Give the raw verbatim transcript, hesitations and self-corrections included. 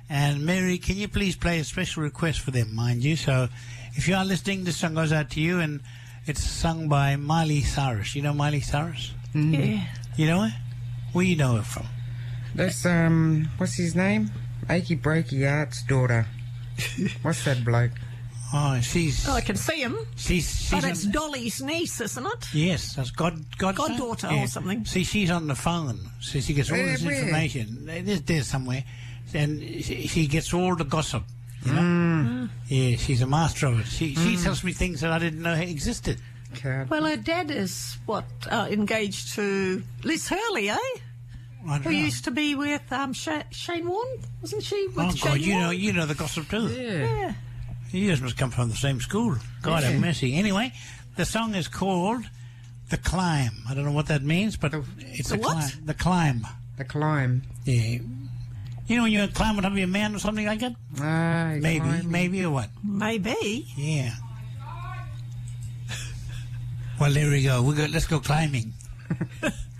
And Mary, can you please play a special request for them, mind you? So if you are listening, this song goes out to you, and it's sung by Miley Cyrus. You know Miley Cyrus? Mm. Yeah. You know her? Where you know her from? That's, um, what's his name? Achy Breaky Art's daughter. What's that bloke? Oh, she's... Oh, I can see him. She's, she's But it's on, Dolly's niece, isn't it? yes, that's God, God Goddaughter yeah. or something. See, she's on the phone, so she gets all Where, this where? information. There's, there's somewhere. And she, she gets all the gossip, you know? Mm. Yeah, she's a master of it. She, she tells me things that I didn't know existed. Card. Well, her dad is, what, uh, engaged to Liz Hurley, eh? I don't Who know. used to be with um, Sha- Shane Warne, wasn't she? With Oh, Shane God, you Warne? know, you know the gossip too. Yeah. Yeah. You guys must come from the same school. God have mercy. Anyway, the song is called The Climb. I don't know what that means, but The- it's the a what? climb. The Climb. The climb. Yeah. You know when you climb on top of your man or something like that? Ah, he's Maybe, climbing. maybe or what? Maybe. Yeah. Well, there we go. We go. Let's go climbing.